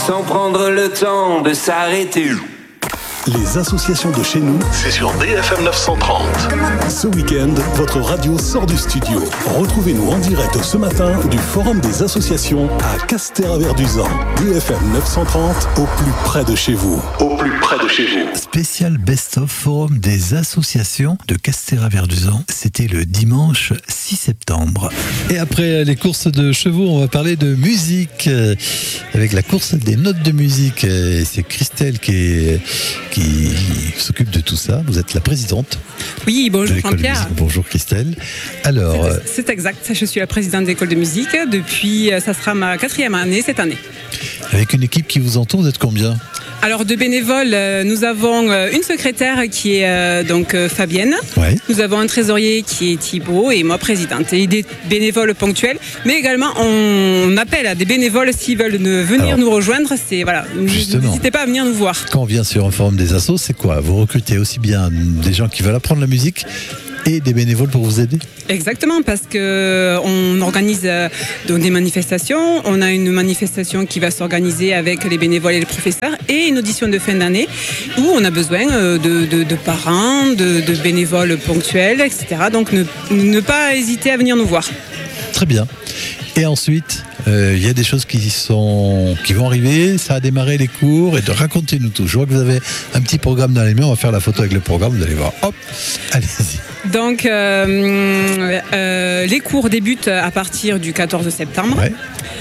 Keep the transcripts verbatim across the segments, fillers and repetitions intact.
sans prendre le temps de s'arrêter. Les associations de chez nous, c'est sur D F M neuf cent trente. Ce week-end, votre radio sort du studio. Retrouvez-nous en direct ce matin du Forum des associations à Castéraverduzan. D F M neuf cent trente, au plus près de chez vous. Au plus près de chez vous. Spécial Best-of Forum des associations de Castéraverduzan. C'était le dimanche six septembre. Et après les courses de chevaux, on va parler de musique. Avec la course des notes de musique. Et c'est Christelle qui est... qui s'occupe de tout ça. Vous êtes la présidente. Oui, bonjour Jean-Pierre. Bonjour Christelle. Alors, c'est, c'est exact, je suis la présidente de l'école de musique depuis, ça sera ma quatrième année cette année. Avec une équipe qui vous entoure, vous êtes combien ? Alors de bénévoles, nous avons une secrétaire qui est donc Fabienne. Ouais. Nous avons un trésorier qui est Thibaut et moi présidente. Et des bénévoles ponctuels, mais également on appelle à des bénévoles s'ils veulent venir Alors, nous rejoindre. C'est voilà, justement, n'hésitez pas à venir nous voir. Quand on vient sur un forum des assos, c'est quoi ? Vous recrutez aussi bien des gens qui veulent apprendre la musique et des bénévoles pour vous aider ? Exactement, parce qu'on organise donc des manifestations. On a une manifestation qui va s'organiser avec les bénévoles et les professeurs et une audition de fin d'année où on a besoin de, de, de parrains, de, de bénévoles ponctuels, et cetera. Donc ne, ne pas hésiter à venir nous voir. Très bien. Et ensuite, il euh, y a des choses qui, sont, qui vont arriver. Ça a démarré les cours. Et de racontez-nous tout. Je vois que vous avez un petit programme dans les mains. On va faire la photo avec le programme. Vous allez voir. Hop, allez-y. Donc, euh, euh, les cours débutent à partir du quatorze septembre. Ouais.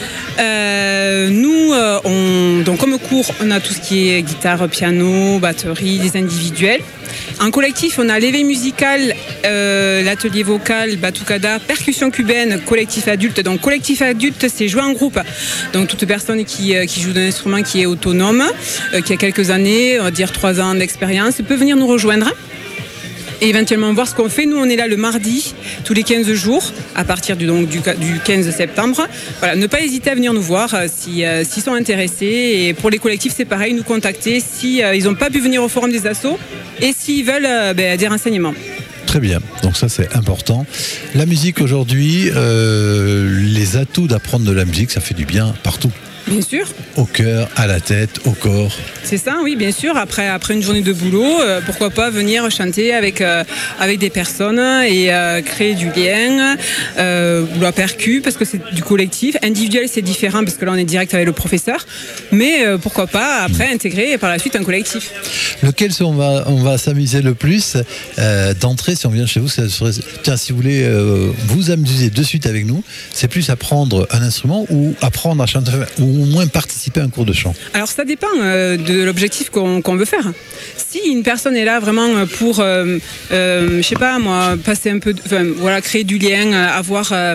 Euh, nous, euh, on, donc comme cours, on a tout ce qui est guitare, piano, batterie, des individuels. En collectif, on a l'éveil musical, euh, l'atelier vocal, batucada, percussion cubaine, collectif adulte. Donc collectif adulte, c'est jouer en groupe. Donc toute personne qui, euh, qui joue d'un instrument qui est autonome, euh, qui a quelques années, on va dire trois ans d'expérience, peut venir nous rejoindre. Et éventuellement voir ce qu'on fait. Nous, on est là le mardi, tous les quinze jours, à partir du, donc, du, du quinze septembre. Voilà, ne pas hésiter à venir nous voir euh, si, euh, s'ils sont intéressés. Et pour les collectifs, c'est pareil, nous contacter si euh, ils n'ont pas pu venir au forum des assos et s'ils veulent euh, ben, des renseignements. Très bien, donc ça c'est important. La musique aujourd'hui, euh, les atouts d'apprendre de la musique, ça fait du bien partout. Bien sûr. Au cœur, à la tête, au corps. C'est ça, oui, bien sûr. Après, après une journée de boulot, euh, pourquoi pas venir chanter avec, euh, avec des personnes et euh, créer du lien. Euh, ou la percu, parce que c'est du collectif. Individuel, c'est différent, parce que là, on est direct avec le professeur. Mais euh, pourquoi pas, après, mmh. intégrer par la suite un collectif. Lequel on va, on va s'amuser le plus euh, d'entrée, si on vient chez vous, ça serait, tiens, si vous voulez euh, vous amuser de suite avec nous, c'est plus apprendre un instrument ou apprendre à chanter, ou au moins participer à un cours de chant? Alors ça dépend euh, de l'objectif qu'on, qu'on veut faire. Si une personne est là vraiment pour, euh, euh, je sais pas moi, passer un peu, de, enfin, voilà, créer du lien, avoir, euh,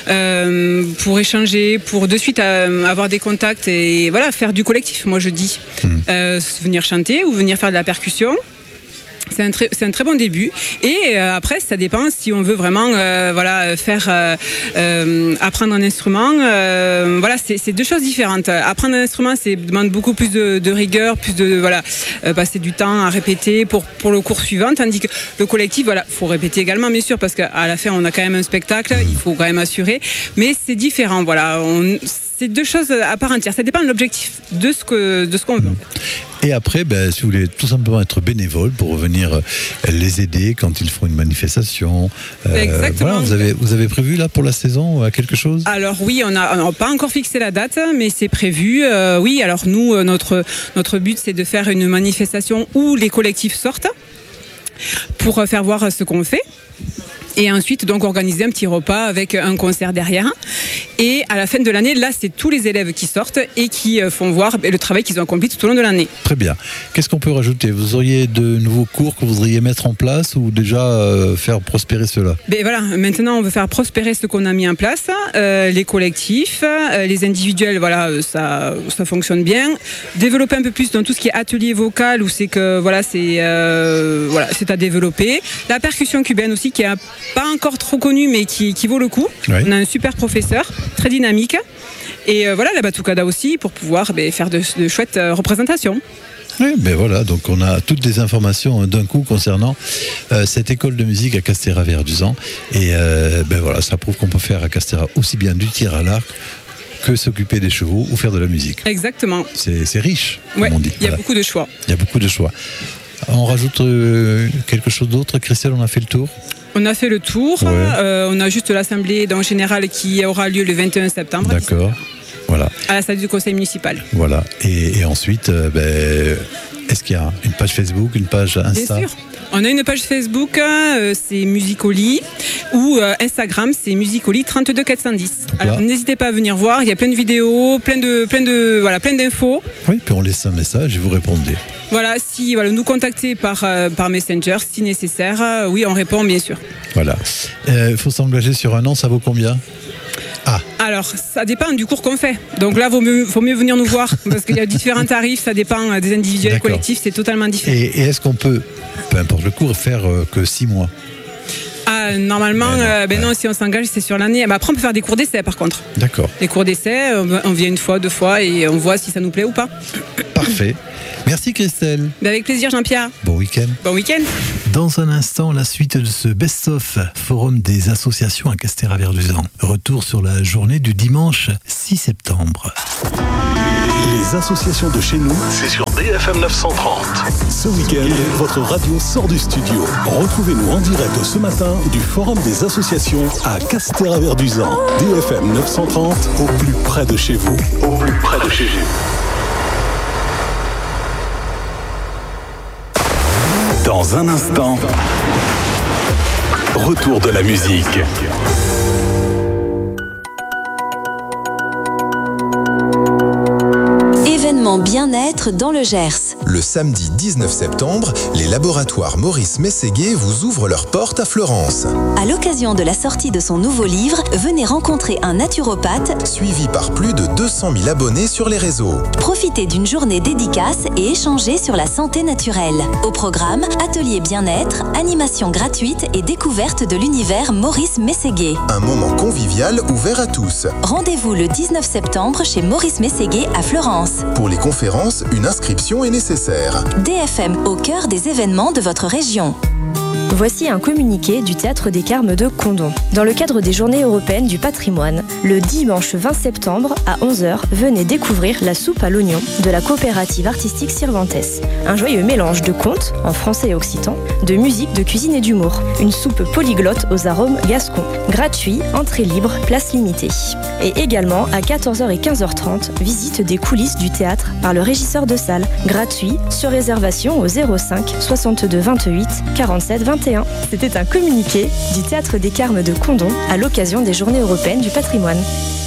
euh, pour échanger, pour de suite euh, avoir des contacts et voilà, faire du collectif. Moi je dis, mmh. euh, venir chanter ou venir faire de la percussion. C'est un, très, c'est un très bon début. Et euh, après, ça dépend si on veut vraiment euh, voilà, faire euh, euh, apprendre un instrument. Euh, voilà, c'est, c'est deux choses différentes. Apprendre un instrument, ça demande beaucoup plus de, de rigueur, plus de voilà, euh, passer du temps à répéter pour, pour le cours suivant. Tandis que le collectif, voilà, faut répéter également, bien sûr, parce qu'à la fin, on a quand même un spectacle, il faut quand même assurer. Mais c'est différent, voilà. On, c'est deux choses à part entière. Ça dépend de l'objectif, de ce, que, de ce qu'on veut. Et après, ben, si vous voulez tout simplement être bénévole pour venir les aider quand ils font une manifestation. Euh, Exactement. Voilà, vous, avez, vous avez prévu là pour la saison quelque chose? Alors oui, on n'a pas encore fixé la date, mais c'est prévu. Euh, oui, alors nous, notre, notre but, c'est de faire une manifestation où les collectifs sortent pour faire voir ce qu'on fait. Et ensuite, donc, organiser un petit repas avec un concert derrière. Et à la fin de l'année, là, c'est tous les élèves qui sortent et qui font voir le travail qu'ils ont accompli tout au long de l'année. Très bien. Qu'est-ce qu'on peut rajouter? Vous auriez de nouveaux cours que vous voudriez mettre en place ou déjà euh, faire prospérer cela? Ben voilà, maintenant, on veut faire prospérer ce qu'on a mis en place. Euh, les collectifs, euh, les individuels, voilà, ça, ça fonctionne bien. Développer un peu plus dans tout ce qui est atelier vocal, où c'est que, voilà, c'est, euh, voilà, c'est à développer. La percussion cubaine aussi, qui est un pas encore trop connu, mais qui, qui vaut le coup. Oui. On a un super professeur, très dynamique. Et euh, voilà, la batucada aussi, pour pouvoir ben, faire de, de chouettes euh, représentations. Oui, ben voilà, donc on a toutes les informations d'un coup concernant euh, cette école de musique à Castéraverduzan. Et euh, ben voilà, ça prouve qu'on peut faire à Castéra aussi bien du tir à l'arc que s'occuper des chevaux ou faire de la musique. Exactement. C'est, c'est riche, Ouais, comme on dit. il y a Voilà. beaucoup de choix. Il y a beaucoup de choix. On rajoute euh, quelque chose d'autre, Christelle, on a fait le tour. On a fait le tour. Ouais. Euh, on a juste l'assemblée en général qui aura lieu le vingt et un septembre. D'accord. Voilà. À la salle du conseil municipal. Voilà. Et, et ensuite, euh, ben, est-ce qu'il y a une page Facebook, une page Insta? Bien sûr. On a une page Facebook, euh, c'est Musicoli, ou euh, Instagram, c'est Musicoli trente-deux quatre cent dix. Donc Alors là- n'hésitez pas à venir voir, il y a plein de vidéos, plein de, plein de, voilà, plein d'infos. Oui, puis on laisse un message et vous répondez. Voilà, si voilà, nous contacter par, euh, par Messenger, si nécessaire, euh, oui, on répond bien sûr. Voilà. Il euh, faut s'engager sur un an, ça vaut combien? Ah, Alors, ça dépend du cours qu'on fait. Donc là, il vaut mieux, faut mieux venir nous voir, parce qu'il y a différents tarifs, ça dépend euh, des individuels, D'accord. collectifs, c'est totalement différent. et, et est-ce qu'on peut, peu importe le cours, faire euh, que six mois? Ah, normalement, Ben non, euh, ben ouais. non, si on s'engage, c'est sur l'année. Ben après, on peut faire des cours d'essai, par contre. D'accord, Les cours d'essai, on on vient une fois, deux fois, et on voit si ça nous plaît ou pas. parfait. Merci Christelle. Ben avec plaisir, Jean-Pierre. Bon week-end. Bon week-end. Dans un instant, la suite de ce best-of Forum des associations à Castéra-Verduzan. Retour sur la journée du dimanche six septembre. Les associations de chez nous, C'est sur D F M neuf cent trente. ce week-end, votre radio sort du studio. Retrouvez-nous en direct ce matin du Forum des associations à Castéra-Verduzan. D F M neuf cent trente, au plus près de chez vous. Au plus près de chez vous. Dans un instant, retour de la musique. Événement bien-être dans le Gers. Le samedi dix-neuf septembre, les laboratoires Maurice Mességuet vous ouvrent leurs portes à Florence. À l'occasion de la sortie de son nouveau livre, venez rencontrer un naturopathe, Suivi par plus de deux cent mille abonnés sur les réseaux. profiter d'une journée dédicace et échanger sur la santé naturelle. Au programme, atelier bien-être, animation gratuite et découverte de l'univers Maurice Mességuet. Un moment convivial ouvert à tous. Rendez-vous le dix-neuf septembre chez Maurice Mességuet à Florence. Pour les conférences, une inscription est nécessaire. D F M au cœur des événements de votre région. Voici un communiqué du Théâtre des Carmes de Condom. Dans le cadre des Journées européennes du patrimoine, le dimanche vingt septembre à onze heures, venez découvrir la soupe à l'oignon de la coopérative artistique Cervantes. Un joyeux mélange de contes, en français et occitan, de musique, de cuisine et d'humour. Une soupe polyglotte aux arômes gascons. Gratuit, entrée libre, place limitée. Et également, à quatorze heures et quinze heures trente, visite des coulisses du théâtre par le régisseur de salle. Gratuit, sur réservation au zéro cinq soixante-deux vingt-huit quarante-sept vingt et un. C'était un communiqué du Théâtre des Carmes de Condom à l'occasion des Journées européennes du patrimoine.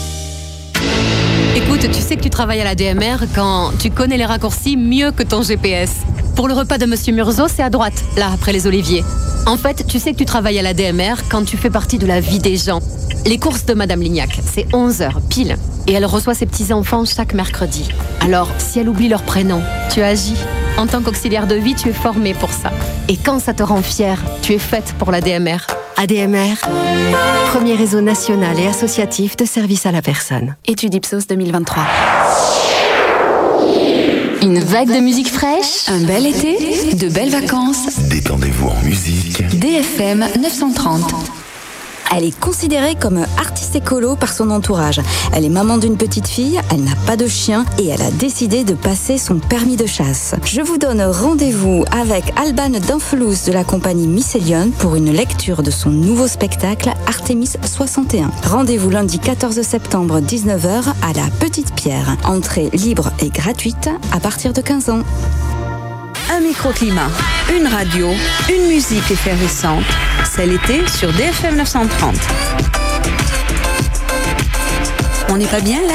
Écoute, tu sais que tu travailles à la D M R quand tu connais les raccourcis mieux que ton G P S. Pour le repas de Monsieur Murzo, c'est à droite, là, après les oliviers. En fait, tu sais que tu travailles à la D M R quand tu fais partie de la vie des gens. Les courses de Madame Lignac, c'est onze heures, pile. Et elle reçoit ses petits-enfants chaque mercredi. Alors, si elle oublie leur prénom, tu agis. En tant qu'auxiliaire de vie, tu es formé pour ça. Et quand ça te rend fière, tu es faite pour la D M R. A D M R, premier réseau national et associatif de services à la personne. Étude Ipsos deux mille vingt-trois. Une vague de musique fraîche, un bel été, de belles vacances. Détendez-vous en musique. D F M neuf cent trente. Elle est considérée comme artiste écolo par son entourage. Elle est maman d'une petite fille, elle n'a pas de chien et elle a décidé de passer son permis de chasse. Je vous donne rendez-vous avec Alban Danfelous de la compagnie Mycelion pour une lecture de son nouveau spectacle Artemis soixante et un. Rendez-vous lundi quatorze septembre dix-neuf heures à la Petite Pierre. Entrée libre et gratuite à partir de quinze ans. Un microclimat, une radio, une musique effervescente. C'est l'été sur D F M neuf cent trente. On n'est pas bien là ?